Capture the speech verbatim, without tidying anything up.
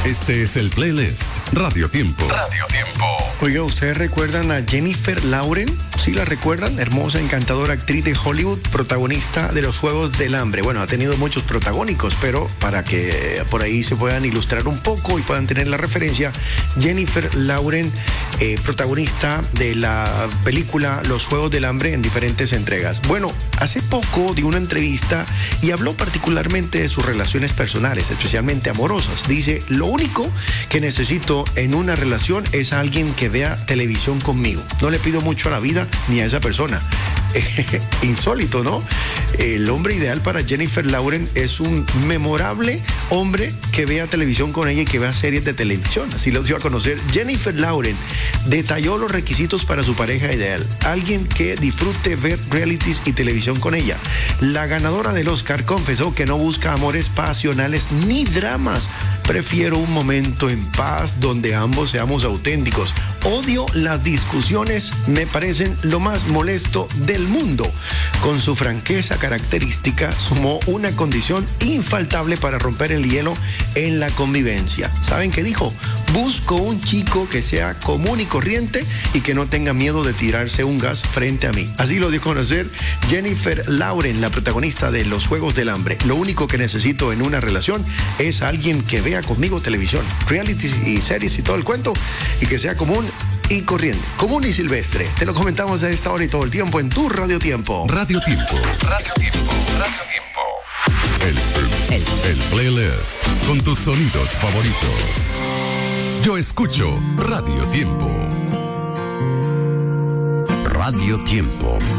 Este es el playlist Radio Tiempo. Radio Tiempo. Oiga, ¿ustedes recuerdan a Jennifer Lauren? ¿Sí la recuerdan? Hermosa, encantadora actriz de Hollywood, protagonista de los Juegos del Hambre. Bueno, ha tenido muchos protagónicos, pero para que por ahí se puedan ilustrar un poco y puedan tener la referencia, Jennifer Lauren, eh, protagonista de la película Los Juegos del Hambre en diferentes entregas. Bueno, hace poco dio una entrevista y habló particularmente de sus relaciones personales, especialmente amorosas. Dice, lo único que necesito en una relación es alguien que vea televisión conmigo. No le pido mucho a la vida ni a esa persona. Insólito, ¿no? El hombre ideal para Jennifer Lauren es un memorable hombre que vea televisión con ella y que vea series de televisión. Así lo dio a conocer. Jennifer Lauren detalló los requisitos para su pareja ideal. Alguien que disfrute ver realities y televisión con ella. La ganadora del Oscar confesó que no busca amores pasionales ni dramas. Prefiero un momento en paz donde ambos seamos auténticos. Odio las discusiones, me parecen lo más molesto del mundo. Con su franqueza característica, sumó una condición infaltable para romper el hielo en la convivencia. ¿Saben qué dijo? Busco un chico que sea común y corriente y que no tenga miedo de tirarse un gas frente a mí. Así lo dio a conocer Jennifer Lauren, la protagonista de Los Juegos del Hambre. Lo único que necesito en una relación es alguien que vea conmigo televisión, realities y series y todo el cuento, y que sea común y corriente, común y silvestre. Te lo comentamos a esta hora y todo el tiempo en tu Radio Tiempo. Radio Tiempo. Radio Tiempo. Radio Tiempo. El, el, el, el playlist con tus sonidos favoritos. Yo escucho Radio Tiempo. Radio Tiempo.